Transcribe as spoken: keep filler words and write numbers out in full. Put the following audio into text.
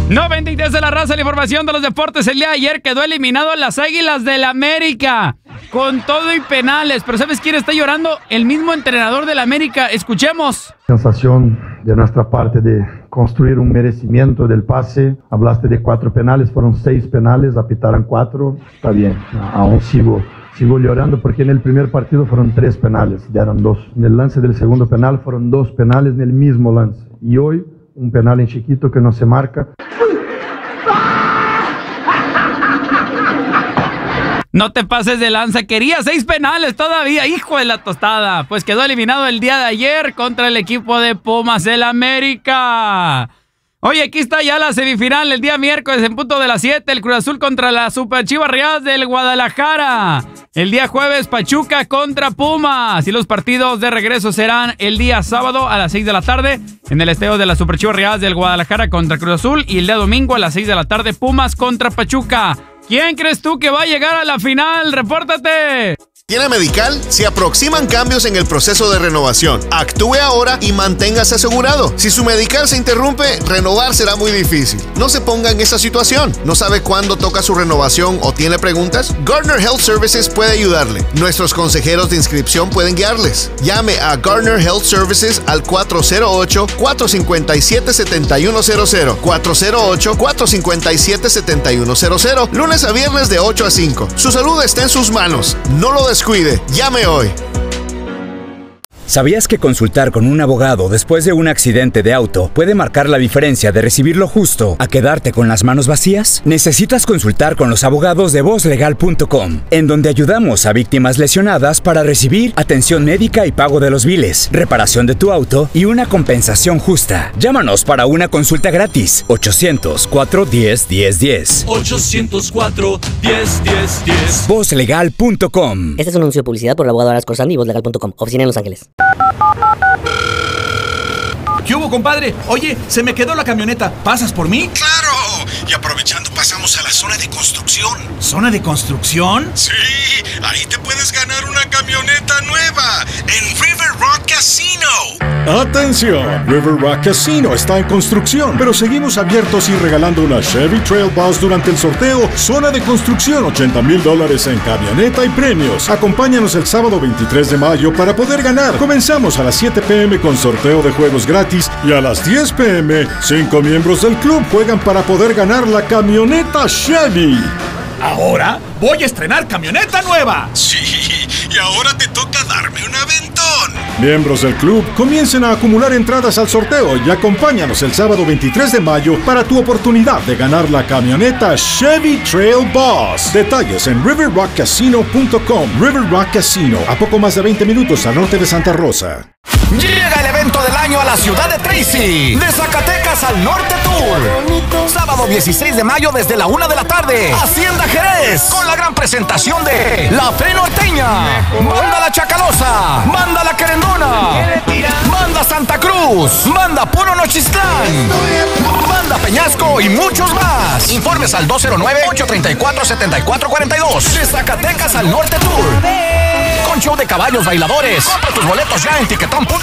noventa y tres de la raza, la información de los deportes. El día de ayer quedó eliminado las Águilas del América con todo y penales. Pero ¿sabes quién está llorando? El mismo entrenador del América. Escuchemos. Sensación de nuestra parte de construir un merecimiento del pase. Hablaste de cuatro penales, fueron seis penales, apitaron cuatro. Está bien, aún sigo. Sigo llorando porque en el primer partido fueron tres penales, ya eran dos. En el lance del segundo penal fueron dos penales en el mismo lance. Y hoy, un penal en chiquito que no se marca. No te pases de lanza, quería seis penales todavía, hijo de la tostada. Pues quedó eliminado el día de ayer contra el equipo de Pumas del América. Oye, aquí está ya la semifinal el día miércoles en punto de las siete, el Cruz Azul contra la Super Chivas Rayadas del Guadalajara. El día jueves, Pachuca contra Pumas. Y los partidos de regreso serán el día sábado a las seis de la tarde en el estadio de la Super Chivas Rayadas del Guadalajara contra Cruz Azul. Y el día domingo a las seis de la tarde, Pumas contra Pachuca. ¿Quién crees tú que va a llegar a la final? ¡Repórtate! ¿Tiene Medical? Se aproximan cambios en el proceso de renovación. Actúe ahora y manténgase asegurado. Si su Medical se interrumpe, renovar será muy difícil. No se ponga en esa situación. ¿No sabe cuándo toca su renovación o tiene preguntas? Gardner Health Services puede ayudarle. Nuestros consejeros de inscripción pueden guiarles. Llame a Gardner Health Services al cuatro cero ocho, cuatro cinco siete, siete uno cero cero. cuatro cero ocho, cuatro cinco siete, siete uno cero cero. Lunes a viernes de ocho a cinco. Su salud está en sus manos. No lo descuide. Llame hoy. ¿Sabías que consultar con un abogado después de un accidente de auto puede marcar la diferencia de recibir lo justo a quedarte con las manos vacías? Necesitas consultar con los abogados de voz legal punto com, en donde ayudamos a víctimas lesionadas para recibir atención médica y pago de los biles, reparación de tu auto y una compensación justa. Llámanos para una consulta gratis. ochocientos, cuatro uno cero, uno cero uno cero. ochocientos cuatro, diez, diez, diez. voz legal punto com. Este es un anuncio de publicidad por el abogado Aras Corsandi y voz legal punto com. Oficina en Los Ángeles. ¿Qué hubo, compadre? Oye, se me quedó la camioneta. ¿Pasas por mí? ¡Claro! Y aprovechando pasamos a la zona de construcción. ¿Zona de construcción? Sí, ahí te puedes ganar una camioneta nueva en River Rock Casino. ¡Atención! River Rock Casino está en construcción, pero seguimos abiertos y regalando una Chevy Trail Boss durante el sorteo Zona de Construcción, ochenta mil dólares en camioneta y premios. Acompáñanos el sábado veintitrés de mayo para poder ganar. Comenzamos a las siete p m con sorteo de juegos gratis y a las diez p m cinco miembros del club juegan para poder ganar la camioneta Chevy. Ahora voy a estrenar camioneta nueva. Sí, y ahora te toca darme un aventón. Miembros del club, comiencen a acumular entradas al sorteo y acompáñanos el sábado veintitrés de mayo para tu oportunidad de ganar la camioneta Chevy Trail Boss. Detalles en river rock casino punto com. River Rock Casino, a poco más de veinte minutos al norte de Santa Rosa. Llega el evento del año a la ciudad de Tracy, de Zacatecas al Norte Tour. Sábado dieciséis de mayo desde la una de la tarde. Hacienda Jerez, con la gran presentación de La Fe Norteña, Banda La Chacalosa, Banda La Querendona, Banda Santa Cruz, Banda Puro Nochistlán, Banda Peñasco y muchos más. Informes al dos cero nueve, ocho tres cuatro, siete cuatro cuatro dos. De Zacatecas al Norte Tour, con show de caballos bailadores. Compra tus boletos ya en tiquetón punto com.